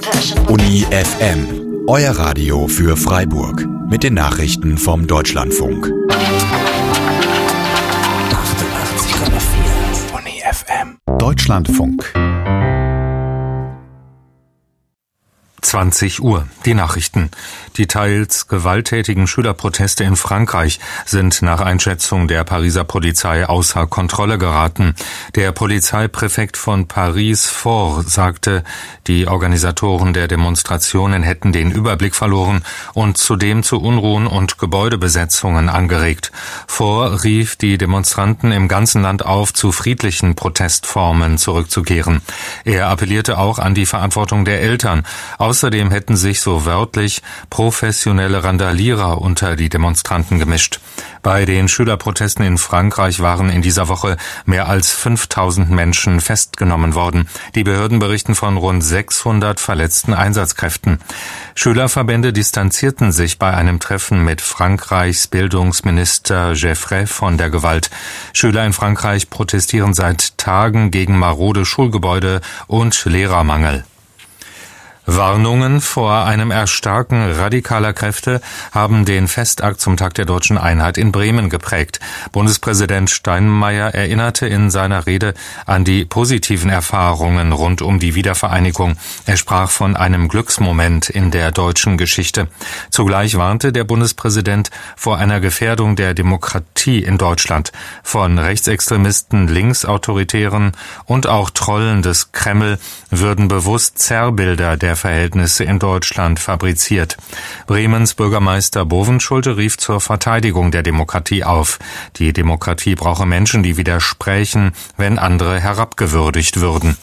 Uni FM, euer Radio für Freiburg. Mit den Nachrichten vom Deutschlandfunk. 88,4 Uni FM. Deutschlandfunk. 20 Uhr. Die Nachrichten. Die teils gewalttätigen Schülerproteste in Frankreich sind nach Einschätzung der Pariser Polizei außer Kontrolle geraten. Der Polizeipräfekt von Paris, Faure, sagte, die Organisatoren der Demonstrationen hätten den Überblick verloren und zudem zu Unruhen und Gebäudebesetzungen angeregt. Faure rief die Demonstranten im ganzen Land auf, zu friedlichen Protestformen zurückzukehren. Er appellierte auch an die Verantwortung der Eltern. Außerdem hätten sich so wörtlich professionelle Randalierer unter die Demonstranten gemischt. Bei den Schülerprotesten in Frankreich waren in dieser Woche mehr als 5000 Menschen festgenommen worden. Die Behörden berichten von rund 600 verletzten Einsatzkräften. Schülerverbände distanzierten sich bei einem Treffen mit Frankreichs Bildungsminister Geoffrey von der Gewalt. Schüler in Frankreich protestieren seit Tagen gegen marode Schulgebäude und Lehrermangel. Warnungen vor einem Erstarken radikaler Kräfte haben den Festakt zum Tag der deutschen Einheit in Bremen geprägt. Bundespräsident Steinmeier erinnerte in seiner Rede an die positiven Erfahrungen rund um die Wiedervereinigung. Er sprach von einem Glücksmoment in der deutschen Geschichte. Zugleich warnte der Bundespräsident vor einer Gefährdung der Demokratie in Deutschland. Von Rechtsextremisten, Linksautoritären und auch Trollen des Kreml würden bewusst Zerrbilder der Verhältnisse in Deutschland fabriziert. Bremens Bürgermeister Bovenschulte rief zur Verteidigung der Demokratie auf. Die Demokratie brauche Menschen, die widersprächen, wenn andere herabgewürdigt würden.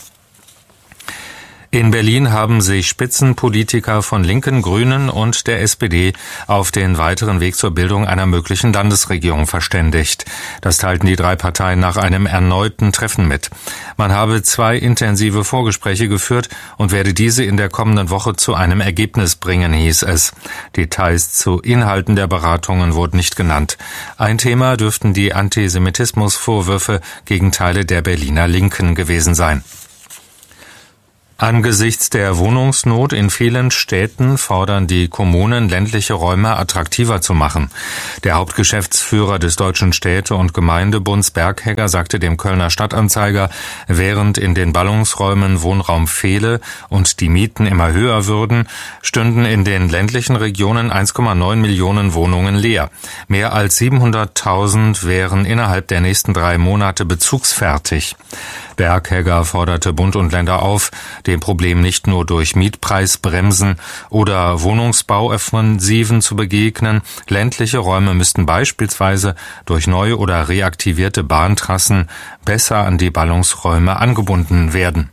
In Berlin haben sich Spitzenpolitiker von Linken, Grünen und der SPD auf den weiteren Weg zur Bildung einer möglichen Landesregierung verständigt. Das teilten die drei Parteien nach einem erneuten Treffen mit. Man habe 2 intensive Vorgespräche geführt und werde diese in der kommenden Woche zu einem Ergebnis bringen, hieß es. Details zu Inhalten der Beratungen wurden nicht genannt. Ein Thema dürften die Antisemitismusvorwürfe gegen Teile der Berliner Linken gewesen sein. Angesichts der Wohnungsnot in vielen Städten fordern die Kommunen, ländliche Räume attraktiver zu machen. Der Hauptgeschäftsführer des Deutschen Städte- und Gemeindebunds Berghegger sagte dem Kölner Stadtanzeiger, während in den Ballungsräumen Wohnraum fehle und die Mieten immer höher würden, stünden in den ländlichen Regionen 1,9 Millionen Wohnungen leer. Mehr als 700.000 wären innerhalb der nächsten 3 Monate bezugsfertig. Berghegger forderte Bund und Länder auf, dem Problem nicht nur durch Mietpreisbremsen oder Wohnungsbauoffensiven zu begegnen. Ländliche Räume müssten beispielsweise durch neue oder reaktivierte Bahntrassen besser an die Ballungsräume angebunden werden.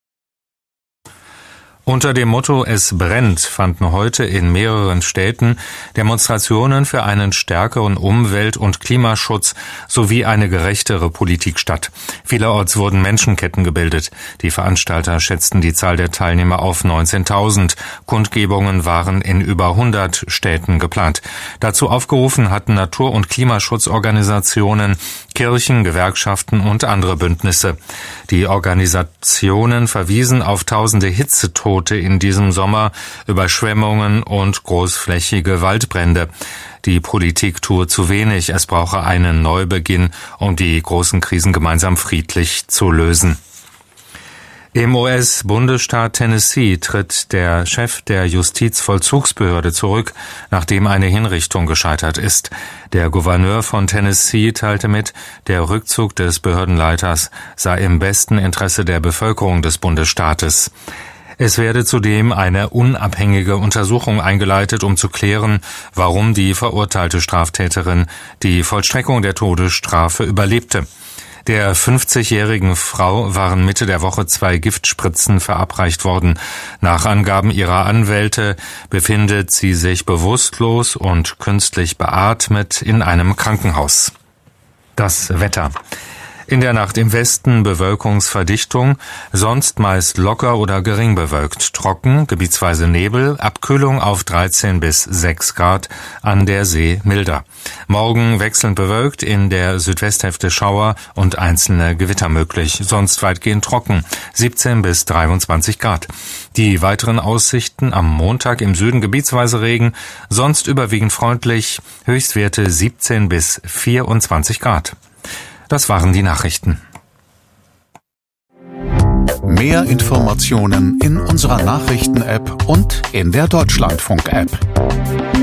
Unter dem Motto »Es brennt« fanden heute in mehreren Städten Demonstrationen für einen stärkeren Umwelt- und Klimaschutz sowie eine gerechtere Politik statt. Vielerorts wurden Menschenketten gebildet. Die Veranstalter schätzten die Zahl der Teilnehmer auf 19.000. Kundgebungen waren in über 100 Städten geplant. Dazu aufgerufen hatten Natur- und Klimaschutzorganisationen, Kirchen, Gewerkschaften und andere Bündnisse. Die Organisationen verwiesen auf tausende Hitzetote in diesem Sommer, Überschwemmungen und großflächige Waldbrände. Die Politik tue zu wenig, es brauche einen Neubeginn, um die großen Krisen gemeinsam friedlich zu lösen. Im US-Bundesstaat Tennessee tritt der Chef der Justizvollzugsbehörde zurück, nachdem eine Hinrichtung gescheitert ist. Der Gouverneur von Tennessee teilte mit, der Rückzug des Behördenleiters sei im besten Interesse der Bevölkerung des Bundesstaates. Es werde zudem eine unabhängige Untersuchung eingeleitet, um zu klären, warum die verurteilte Straftäterin die Vollstreckung der Todesstrafe überlebte. Der 50-jährigen Frau waren Mitte der Woche 2 Giftspritzen verabreicht worden. Nach Angaben ihrer Anwälte befindet sie sich bewusstlos und künstlich beatmet in einem Krankenhaus. Das Wetter. In der Nacht im Westen Bewölkungsverdichtung, sonst meist locker oder gering bewölkt, trocken, gebietsweise Nebel, Abkühlung auf 13 bis 6 Grad, an der See milder. Morgen wechselnd bewölkt, in der Südwesthälfte Schauer und einzelne Gewitter möglich, sonst weitgehend trocken, 17 bis 23 Grad. Die weiteren Aussichten am Montag im Süden gebietsweise Regen, sonst überwiegend freundlich, Höchstwerte 17 bis 24 Grad. Das waren die Nachrichten. Mehr Informationen in unserer Nachrichten-App und in der Deutschlandfunk-App.